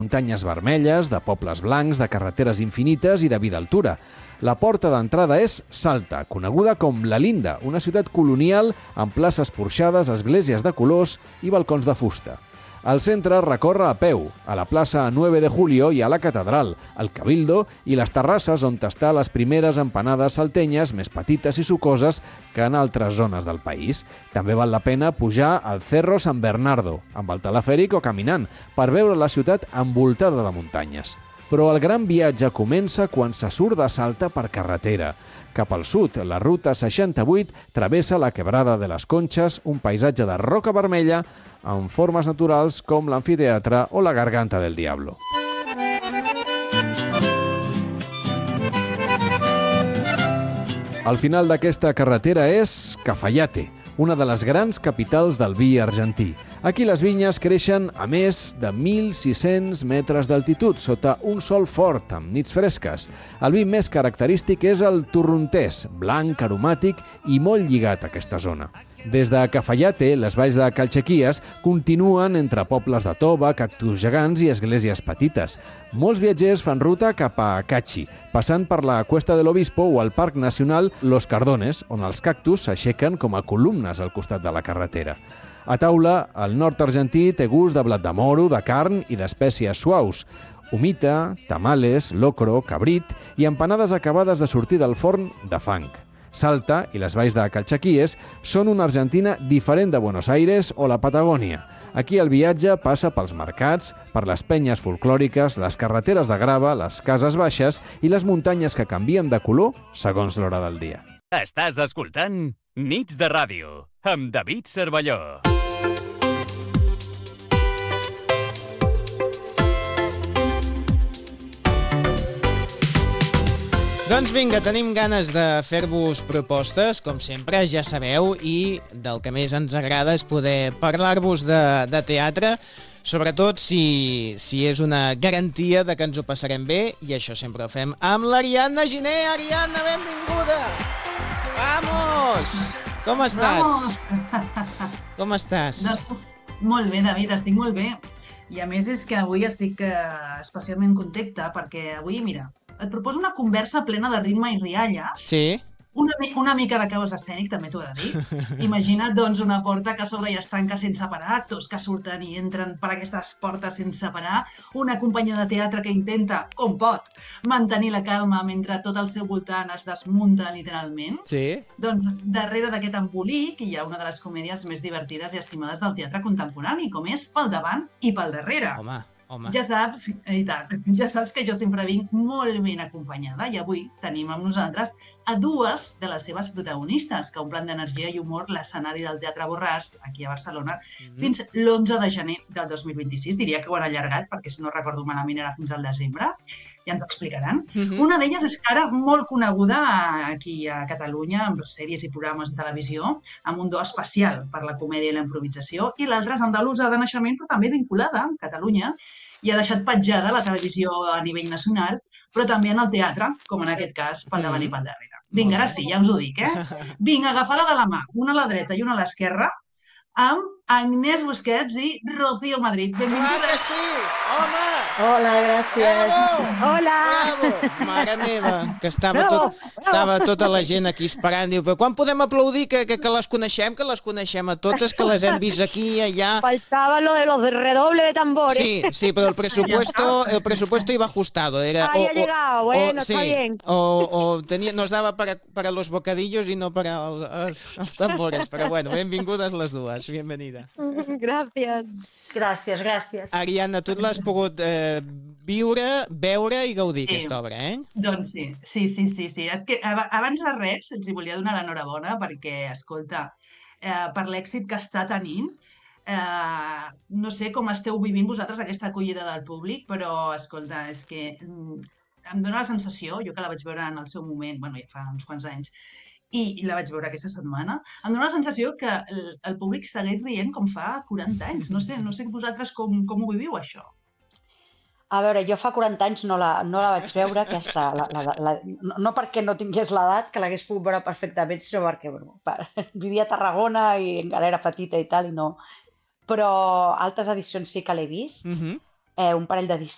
muntanyes vermelles, de pobles blancs, de carreteres infinites i de vida altura. La porta d'entrada és Salta, coneguda com La Linda, una ciutat colonial amb places porxades, esglésies de colors i balcons de fusta. Al centre recorre a peu, a la plaça 9 de Julio hi ha la catedral, el Cabildo i les terrasses on està les primeres empanades saltenyes més petites i sucoses que en altres zones del país. També val la pena pujar al Cerro San Bernardo, amb el telefèric o caminant, per veure la ciutat envoltada de muntanyes. Però el gran viatge comença quan se surt de Salta per carretera. Cap al sud, la ruta 68 travessa la Quebrada de les Conxes, un paisatge de roca vermella amb formes naturals com l'amfiteatre o la Garganta del Diablo. El final d'aquesta carretera és Cafayate, una de les grans capitals del vi argentí. Aquí les vinyes creixen a més de 1.600 metres d'altitud, sota un sol fort, amb nits fresques. El vi més característic és el torrontés, blanc, aromàtic i molt lligat a aquesta zona. Des de Cafayate, les valls de Calchaquíes continuen entre pobles de tova, cactus gegants i esglésies petites. Molts viatgers fan ruta cap a Cachi, passant per la Cuesta del Obispo o el Parc Nacional Los Cardones, on els cactus s'aixequen com a columnes al costat de la carretera. A taula, el nord argentí té gust de blat de moro, de carn i d'espècies suaus. Humita, tamales, locro, cabrit i empanades acabades de sortir del forn de fang. Salta i les valls de Calchaquíes són una Argentina diferent de Buenos Aires o la Patagònia. Aquí el viatge passa pels mercats, per les penyes folclòriques, les carreteres de grava, les cases baixes i les muntanyes que canvien de color segons l'hora del dia. Estàs escoltant Nits de Ràdio, amb David Cervelló. Doncs vinga, tenim ganes de fer-vos propostes, com sempre, ja sabeu, i del que més ens agrada és poder parlar-vos de teatre, sobretot si és una garantia de que ens ho passarem bé, i això sempre ho fem amb l'Ariadna Giner. Ariadna, benvinguda! Vamos! Com estàs? Vamos! Com estàs? Doncs, molt bé, David, estic molt bé. I a més és que avui estic especialment contenta perquè avui, mira, et proposo una conversa plena de ritme i rialles. Sí? Una mica de caos escènic, també t'ho he de dir. Imagina't, doncs, una porta que s'obre i es tanca sense parar, actors que surten i entren per aquestes portes sense parar, una companyia de teatre que intenta, com pot, mantenir la calma mentre tot al seu voltant es desmunta literalment. Sí? Doncs darrere d'aquest embolic hi ha una de les comèdies més divertides i estimades del teatre contemporani, com és Pel davant i pel darrere. Home. Ja saps, i tant, ja saps que jo sempre vinc molt ben acompanyada i avui tenim amb nosaltres a dues de les seves protagonistes que omplen d'energia i humor l'escenari del Teatre Borràs, aquí a Barcelona, fins l'11 de gener del 2026. Diria que ho han allargat, perquè si no recordo malament era fins al desembre, ja ens ho explicaran. Una d'elles és cara molt coneguda aquí a Catalunya, amb sèries i programes de televisió, amb un do especial per la comèdia i la improvisació, i l'altra és andalusa de naixement, però també vinculada a Catalunya, i ha deixat petjada la televisió a nivell nacional, però també en el teatre, com en aquest cas, Pel davant i pel darrere. Vinga, ara sí, ja us ho dic, Vinga, agafada de la mà, una a la dreta i una a l'esquerra, amb Agnès Busquets i Rocío Madrid. Benvingudes. Clar que sí! Home! Hola, gràcies. Bravo! Hola! Bravo! Mare meva, que estava tota la gent aquí esperant. Diu, però quan podem aplaudir que les coneixem a totes, que les hem vist aquí i allà? Faltaba lo de los redobles de tambores. Sí, pero el presupuesto iba ajustado. Era, ya ha llegado, bueno, está bien. Nos daba para los bocadillos y no para els tambores. Però bueno, benvingudes les dues, bienvenida. Gràcies. Ariadna, tu l'has pogut viure, veure i gaudir, aquesta obra, Doncs sí. És que abans de res els hi volia donar l'enhorabona perquè, escolta, per l'èxit que està tenint, no sé com esteu vivint vosaltres aquesta acollida del públic, però, escolta, és que em dóna la sensació, jo que la vaig veure en el seu moment, bueno, ja fa uns quants anys, i la vaig veure aquesta setmana, em dóna la sensació que el públic segueix rient com fa 40 anys. No sé vosaltres com ho viviu, això. A veure, jo fa 40 anys no la vaig veure, aquesta, no perquè no tingués l'edat, que l'hagués pogut veure perfectament, sinó perquè vivia a Tarragona i encara era petita i tal, i no. Però altres edicions sí que l'he vist, un parell d'edicions